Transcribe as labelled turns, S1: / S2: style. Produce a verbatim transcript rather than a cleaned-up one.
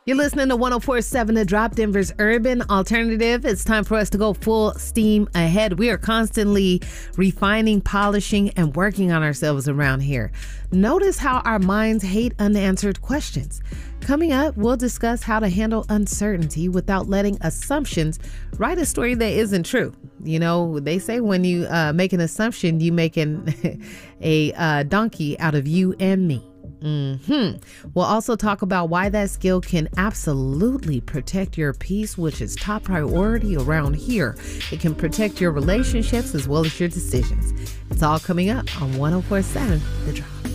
S1: You're listening to one oh four point seven The Drop, Denver's urban alternative. It's time for us to go full steam ahead. We are constantly refining, polishing, and working on ourselves around here. Notice how our minds hate unanswered questions. Coming up, we'll discuss how to handle uncertainty without letting assumptions write a story that isn't true. You know, they say when you uh, make an assumption, you make an, a uh, donkey out of you and me. Mm-hmm. We'll also talk about why that skill can absolutely protect your peace, which is top priority around here. It can protect your relationships as well as your decisions. It's all coming up on one oh four point seven The Drop.